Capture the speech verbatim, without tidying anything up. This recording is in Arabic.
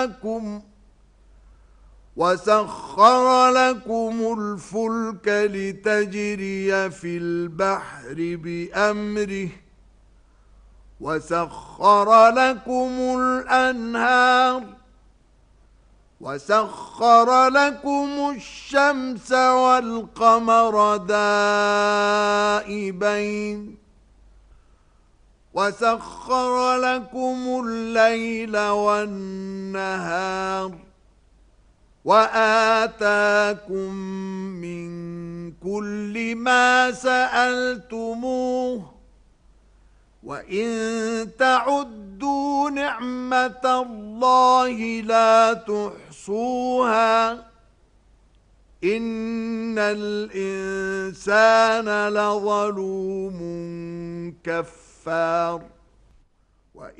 لكم وسخر لكم الفلك لتجري في البحر بأمره وسخر لكم الأنهار وسخر لكم الشمس والقمر دائبين وسخر لكم الليل والنهار وآتاكم من كل ما سألتموه وإن تعدوا نعمة الله لا تحصوها إن الإنسان لظلوم كفار